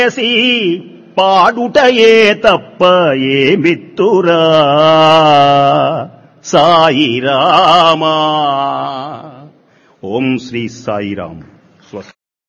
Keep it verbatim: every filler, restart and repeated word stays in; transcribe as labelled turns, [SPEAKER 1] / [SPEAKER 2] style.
[SPEAKER 1] పాడుటయే తప్ప ఏమిత్తురా సాయిరామా. ఓం శ్రీ సాయిరాం. స్వస్తి.